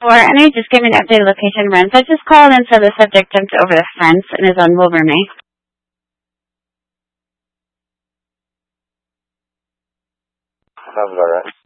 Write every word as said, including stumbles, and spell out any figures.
four, and I just gave an updated location rent. I just called and said the subject jumped over the fence and is on Wilbur-May. Sounds about right.